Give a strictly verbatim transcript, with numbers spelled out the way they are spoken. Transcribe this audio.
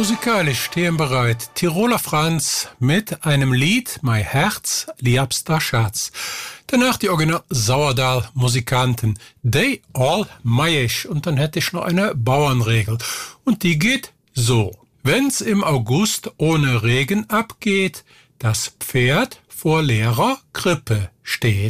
Musikalisch stehen bereit Tiroler Franz mit einem Lied Mein Herz, liebster Schatz. Danach die Original Sauerdal Musikanten, They All Maisch. Und dann hätte ich noch eine Bauernregel. Und die geht so. Wenn's im August ohne Regen abgeht, das Pferd vor leerer Krippe steht.